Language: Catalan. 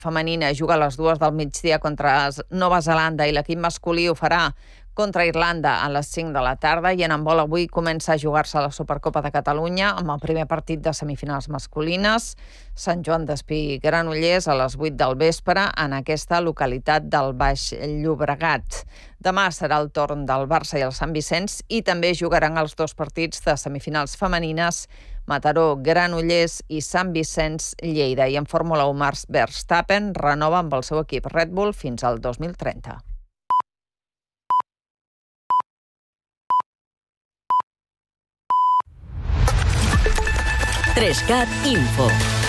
femenina juga a les 2 del migdia contra Nova Zelanda i l'equip masculí ho farà contra Irlanda a les 5 de la tarda, i en handbol avui comença a jugar-se la Supercopa de Catalunya amb el primer partit de semifinals masculines. Sant Joan d'Espí Granollers a les 8 del vespre en aquesta localitat del Baix Llobregat. Demà serà el torn del Barça i el Sant Vicenç i també jugaran els dos partits de semifinals femenines, Mataró, Granollers i Sant Vicenç, Lleida. I en Fórmula 1, Max Verstappen renova amb el seu equip Red Bull fins al 2030. Trescat Info.